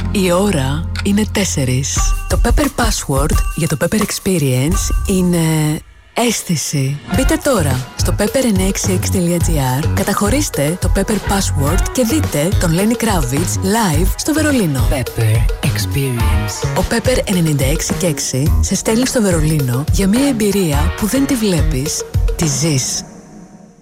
Η ώρα είναι 4. Το Pepper Password για το Pepper Experience είναι αίσθηση. Μπείτε τώρα στο pepper966.gr, καταχωρήστε το Pepper Password και δείτε τον Lenny Kravitz live στο Βερολίνο. Pepper Experience. Ο Pepper 96,6 σε στέλνει στο Βερολίνο για μια εμπειρία που δεν τη βλέπεις, τη ζεις.